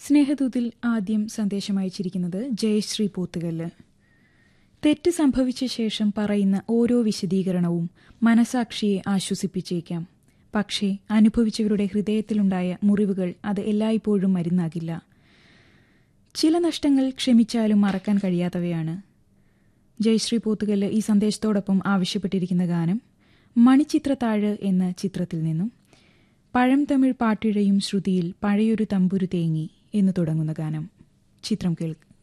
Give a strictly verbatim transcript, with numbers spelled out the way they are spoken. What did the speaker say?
സ്നേഹദൂതിൽ ആദ്യം സന്ദേശം അയച്ചിരിക്കുന്നത് ജയശ്രീ പോത്തുകല്ല്. തെറ്റ് സംഭവിച്ച ശേഷം പറയുന്ന ഓരോ വിശദീകരണവും മനസാക്ഷിയെ ആശ്വസിപ്പിച്ചേക്കാം. പക്ഷേ അനുഭവിച്ചവരുടെ ഹൃദയത്തിലുണ്ടായ മുറിവുകൾ അത് എല്ലായ്പ്പോഴും മരുന്നാകില്ല. ചില നഷ്ടങ്ങൾ ക്ഷമിച്ചാലും മറക്കാൻ കഴിയാത്തവയാണ്. ജയശ്രീ പോത്തുകല്ല് ഈ സന്ദേശത്തോടൊപ്പം ആവശ്യപ്പെട്ടിരിക്കുന്ന ഗാനം മണിച്ചിത്രത്താഴ് എന്ന ചിത്രത്തിൽ നിന്നും പഴം തമിഴ് പാട്ടിഴയും ശ്രുതിയിൽ പഴയൊരു തമ്പുരു തേങ്ങി എന്ന് തുടങ്ങുന്ന ഗാനം. ചിത്രം കേൾക്കുക.